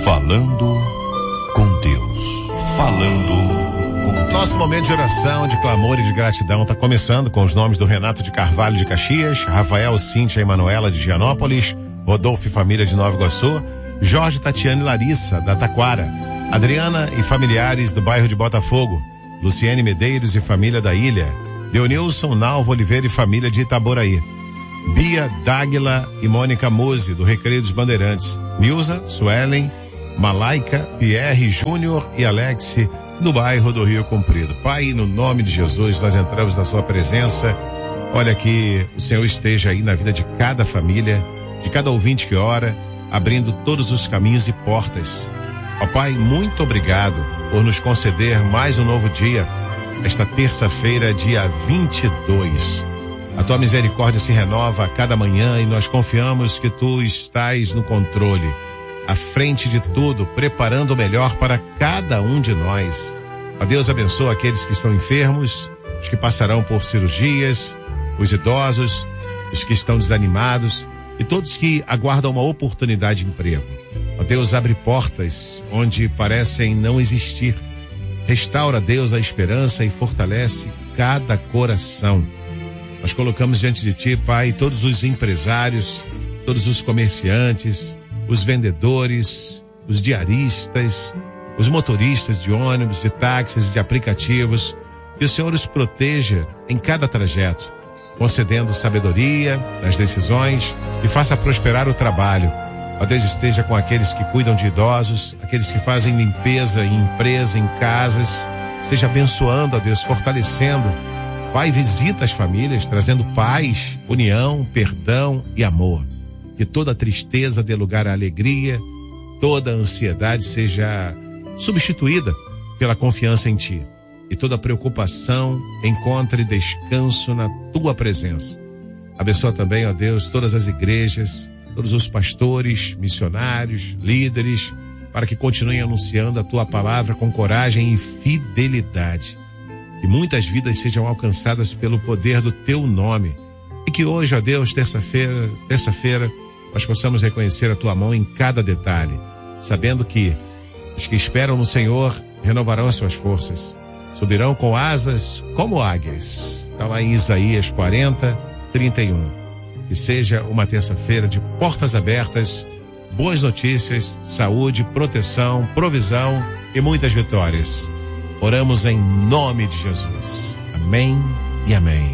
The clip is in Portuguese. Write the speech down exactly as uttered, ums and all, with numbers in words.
Falando com Deus. Falando com Deus. Nosso momento de oração, de clamor e de gratidão está começando com os nomes do Renato de Carvalho de Caxias, Rafael, Cíntia e Manuela de Gianópolis, Rodolfo e família de Nova Iguaçu, Jorge, Tatiana e Larissa da Taquara, Adriana e familiares do bairro de Botafogo, Luciene Medeiros e família da Ilha, Leonilson, Nalva Oliveira e família de Itaboraí, Bia, Dáguila e Mônica Mose do Recreio dos Bandeirantes, Nilza, Suelen, Malaika, Pierre, Júnior e Alexi no bairro do Rio Comprido. Pai, no nome de Jesus, nós entramos na sua presença. Olha, que o Senhor esteja aí na vida de cada família, de cada ouvinte que ora, abrindo todos os caminhos e portas. Ó Pai, muito obrigado por nos conceder mais um novo dia, esta terça-feira, dia vinte e dois. A tua misericórdia se renova a cada manhã e nós confiamos que tu estás no controle, à frente de tudo, preparando o melhor para cada um de nós. Ó Deus, abençoa aqueles que estão enfermos, os que passarão por cirurgias, os idosos, os que estão desanimados e todos que aguardam uma oportunidade de emprego. Ó Deus, abre portas onde parecem não existir. Restaura, Deus, a esperança e fortalece cada coração. Nós colocamos diante de ti, Pai, todos os empresários, todos os comerciantes, os vendedores, os diaristas, os motoristas de ônibus, de táxis, de aplicativos. Que o Senhor os proteja em cada trajeto, concedendo sabedoria nas decisões e faça prosperar o trabalho. Ó Deus, esteja com aqueles que cuidam de idosos, aqueles que fazem limpeza em empresa, em casas. Esteja abençoando, ó Deus, fortalecendo. Pai, visita as famílias, trazendo paz, união, perdão e amor. Que toda tristeza dê lugar à alegria, toda ansiedade seja substituída pela confiança em Ti. E toda preocupação encontre descanso na Tua presença. Abençoa também, ó Deus, todas as igrejas, todos os pastores, missionários, líderes, para que continuem anunciando a Tua palavra com coragem e fidelidade. Que muitas vidas sejam alcançadas pelo poder do Teu nome. E que hoje, ó Deus, terça-feira, terça-feira, nós possamos reconhecer a Tua mão em cada detalhe, sabendo que os que esperam no Senhor renovarão as suas forças, subirão com asas como águias. Está lá em Isaías quarenta, trinta e um. Que seja uma terça-feira de portas abertas, boas notícias, saúde, proteção, provisão e muitas vitórias. Oramos em nome de Jesus. Amém e amém.